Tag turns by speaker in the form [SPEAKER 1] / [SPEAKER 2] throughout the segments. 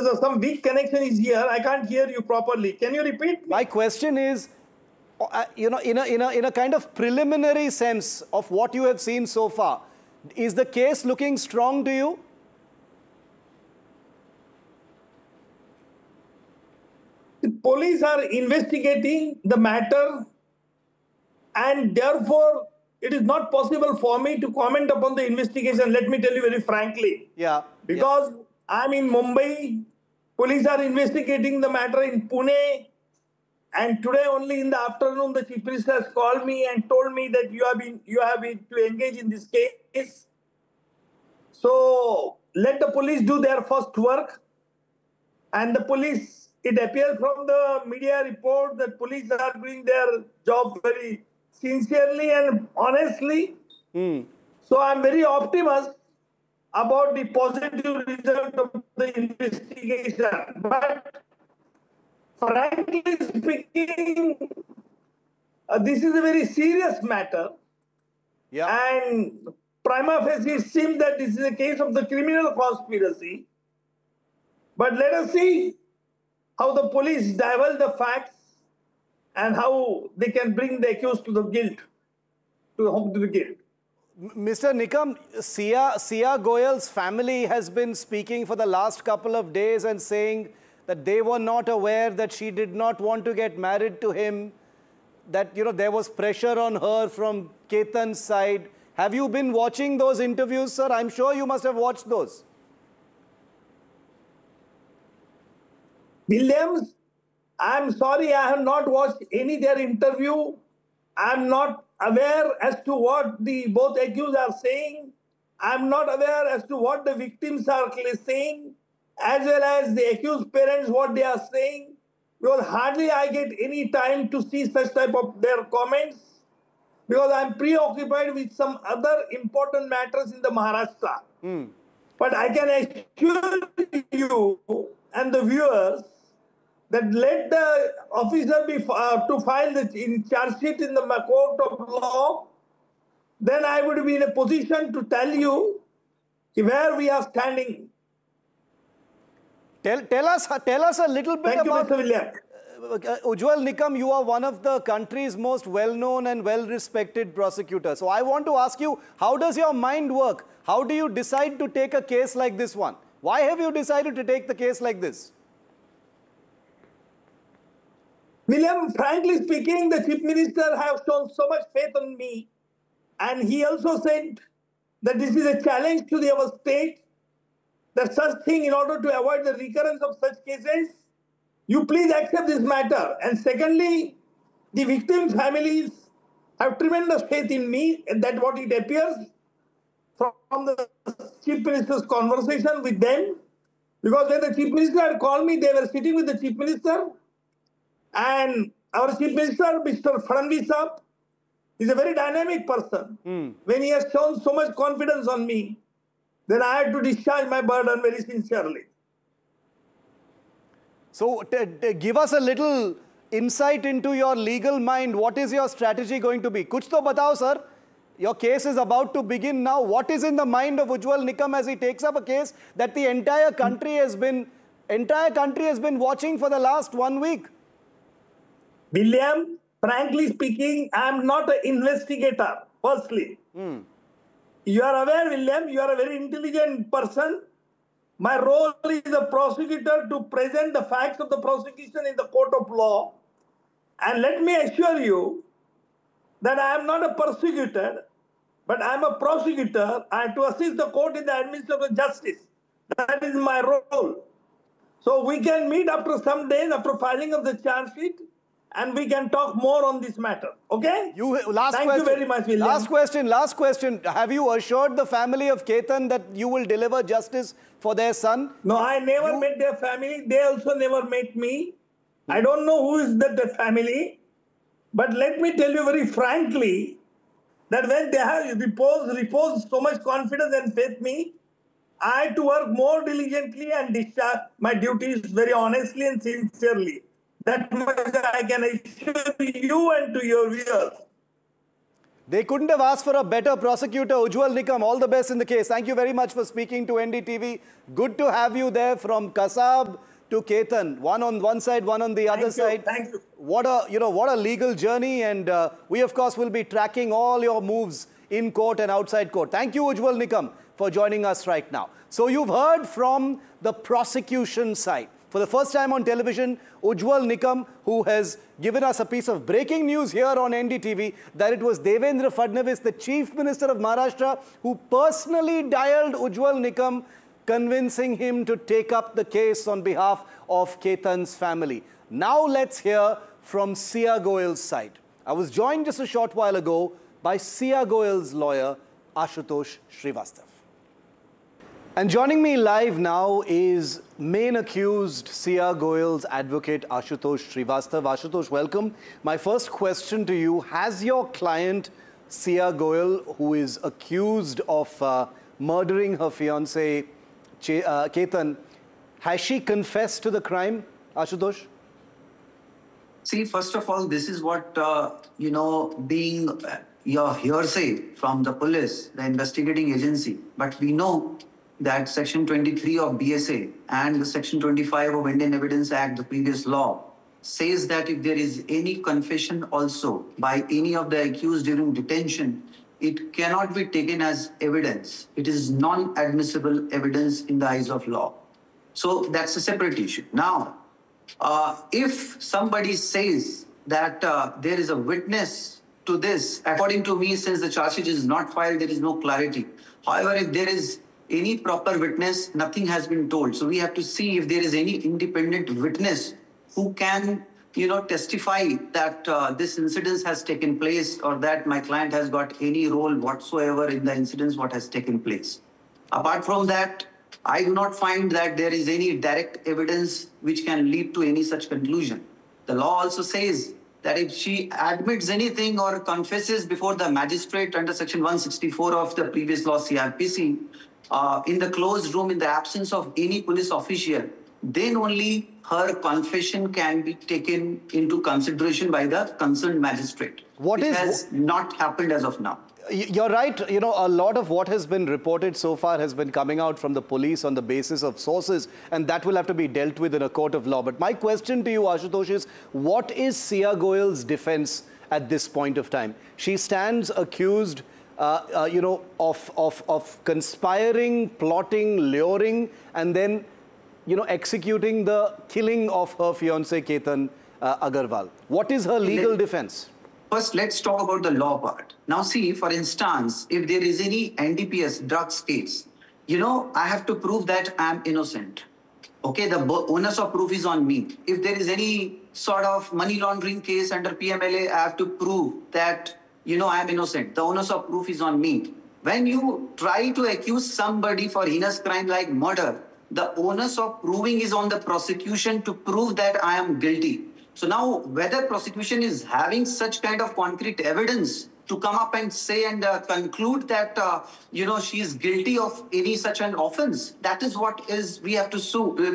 [SPEAKER 1] some weak connection is here. I can't hear you properly. Can you repeat?
[SPEAKER 2] My question is, you know, in a kind of preliminary sense of what you have seen so far, is the case looking strong to you?
[SPEAKER 1] The police are investigating the matter, and therefore it is not possible for me to comment upon the investigation. Let me tell you very frankly.
[SPEAKER 2] Yeah.
[SPEAKER 1] Because I'm in Mumbai, police are investigating the matter in Pune, and today only in the afternoon the Chief Minister has called me and told me that you have been to engage in this case. So let the police do their first work, and the police, it appears from the media report that police are doing their job very sincerely and honestly. So I'm very optimistic about the positive result of the investigation. But frankly speaking, this is a very serious matter.
[SPEAKER 2] Yeah.
[SPEAKER 1] And prima facie it seems that this is a case of the criminal conspiracy. But let us see how the police divulge the facts and how they can bring the accused to the guilt, to the guilt.
[SPEAKER 2] Mr. Nikam, Sia Goyal's family has been speaking for the last couple of days and saying that they were not aware that she did not want to get married to him, that, you know, there was pressure on her from Ketan's side. Have you been watching those interviews, sir? I'm sure you must have watched those.
[SPEAKER 1] Williams, I'm sorry, I have not watched any their interview. I'm not aware as to what the both accused are saying. I'm not aware as to what the victims are saying, as well as the accused parents, what they are saying. Because hardly I get any time to see such type of their comments, because I'm preoccupied with some other important matters in the Maharashtra. But I can assure you and the viewers that let the officer be to file the charge sheet in the court of law, then I would be in a position to tell you where we are standing.
[SPEAKER 2] Tell us a little bit
[SPEAKER 1] Thank
[SPEAKER 2] about...
[SPEAKER 1] you, Mr. William.
[SPEAKER 2] Ujjwal Nikam, you are one of the country's most well-known and well-respected prosecutors. So I want to ask you, how does your mind work? How do you decide to take a case like this one? Why have you decided to take the case like this?
[SPEAKER 1] William, frankly speaking, the Chief Minister has shown so much faith on me, and he also said that this is a challenge to our state, that such thing, in order to avoid the recurrence of such cases, you please accept this matter. And secondly, the victims' families have tremendous faith in me, and that what it appears from the Chief Minister's conversation with them. Because when the Chief Minister had called me, they were sitting with the Chief Minister, and our Chief Minister, Mr. Fadnavis, is a very dynamic person. When he has shown so much confidence on me, then I had to discharge my burden very sincerely.
[SPEAKER 2] So give us a little insight into your legal mind. What is your strategy going to be? Kuch to batao, sir. Your case is about to begin now. What is in the mind of Ujjwal Nikam as he takes up a case that the entire country has been watching for the last 1 week?
[SPEAKER 1] William, frankly speaking, I am not an investigator, firstly. You are aware, William, you are a very intelligent person. My role is a prosecutor to present the facts of the prosecution in the court of law. And let me assure you that I am not a persecutor, but I am a prosecutor, and to assist the court in the administration of justice. That is my role. So we can meet after some days after filing of the charge sheet, and we can talk more on this matter. Okay? Thank you very much, William.
[SPEAKER 2] Last question. Have you assured the family of Ketan that you will deliver justice for their son?
[SPEAKER 1] No, I never met their family. They also never met me. I don't know who is that family. But let me tell you very frankly that when they have reposed so much confidence and faith in me, I had to work more diligently and discharge my duties very honestly and sincerely. That much I can assure you and to your viewers.
[SPEAKER 2] They couldn't have asked for a better prosecutor. Ujjwal Nikam, all the best in the case. Thank you very much for speaking to NDTV. Good to have you there from Kasab to Ketan. One on one side, one on the other side.
[SPEAKER 1] Thank you.
[SPEAKER 2] What a legal journey. And we, of course, will be tracking all your moves in court and outside court. Thank you, Ujjwal Nikam, for joining us right now. So you've heard from the prosecution side. For the first time on television, Ujjwal Nikam, who has given us a piece of breaking news here on NDTV, that it was Devendra Fadnavis, the Chief Minister of Maharashtra, who personally dialed Ujjwal Nikam, convincing him to take up the case on behalf of Ketan's family. Now let's hear from Sia Goyal's side. I was joined just a short while ago by Sia Goyal's lawyer, Ashutosh Srivastav. And joining me live now is main accused Sia Goyal's advocate Ashutosh Srivastav. Ashutosh, welcome. My first question to you, has your client Sia Goyal, who is accused of murdering her fiancé Ketan, has she confessed to the crime, Ashutosh?
[SPEAKER 3] See, first of all, this is what, being your hearsay from the police, the investigating agency. But we know that Section 23 of BSA and the Section 25 of Indian Evidence Act, the previous law, says that if there is any confession also by any of the accused during detention, it cannot be taken as evidence. It is non-admissible evidence in the eyes of law. So that's a separate issue. Now, if somebody says that there is a witness to this, according to me, since the charge sheet is not filed, there is no clarity. However, if there is any proper witness, nothing has been told. So we have to see if there is any independent witness who can, testify that this incident has taken place or that my client has got any role whatsoever in the incidents what has taken place. Apart from that, I do not find that there is any direct evidence which can lead to any such conclusion. The law also says that if she admits anything or confesses before the magistrate under Section 164 of the previous law CRPC, in the closed room in the absence of any police official, then only her confession can be taken into consideration by the concerned magistrate. It has not happened as of now.
[SPEAKER 2] You're right. A lot of what has been reported so far has been coming out from the police on the basis of sources, and that will have to be dealt with in a court of law. But my question to you, Ashutosh, is what is Sia Goyal's defense at this point of time? She stands accused of conspiring, plotting, luring, and then, executing the killing of her fiancé Ketan Agarwal. What is her legal defense?
[SPEAKER 3] First, let's talk about the law part. Now, see, for instance, if there is any NDPS drugs case, I have to prove that I'm innocent. Okay, the onus of proof is on me. If there is any sort of money laundering case under PMLA, I have to prove that, I am innocent. The onus of proof is on me. When you try to accuse somebody for heinous crime like murder, the onus of proving is on the prosecution to prove that I am guilty. So now, whether prosecution is having such kind of concrete evidence to come up and say and conclude that, she is guilty of any such an offense, that is what we have to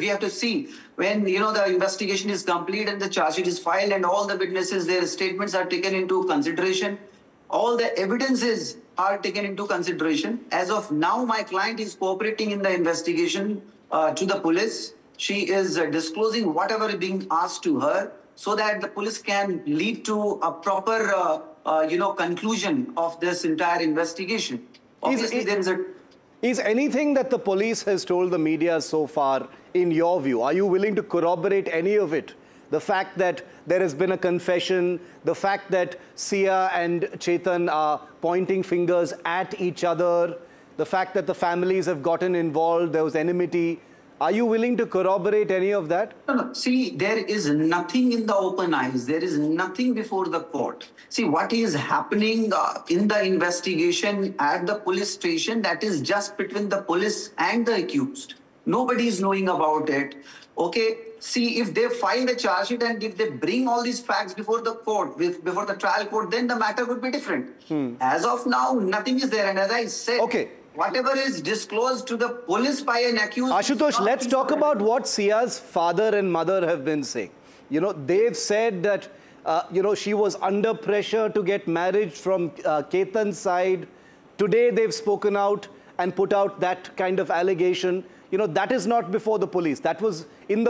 [SPEAKER 3] see when, the investigation is complete and the charge sheet is filed and all the witnesses, their statements are taken into consideration. All the evidences are taken into consideration. As of now, my client is cooperating in the investigation to the police. She is disclosing whatever is being asked to her, so that the police can lead to a proper, conclusion of this entire investigation. Obviously,
[SPEAKER 2] Is anything that the police has told the media so far, in your view, are you willing to corroborate any of it? The fact that there has been a confession, the fact that Sia and Chetan are pointing fingers at each other, the fact that the families have gotten involved, there was enmity. Are you willing to corroborate any of that?
[SPEAKER 3] No. See, there is nothing in the open eyes. There is nothing before the court. See, what is happening in the investigation at the police station, that is just between the police and the accused. Nobody is knowing about it. Okay, see, if they file the charge sheet and if they bring all these facts before the court, before the trial court, then the matter would be different. As of now, nothing is there. And as I said, whatever is disclosed to the police by an accused...
[SPEAKER 2] Ashutosh, let's talk about what Sia's father and mother have been saying. They've said that she was under pressure to get married from Ketan's side. Today they've spoken out and put out that kind of allegation. That is not before the police. That was in the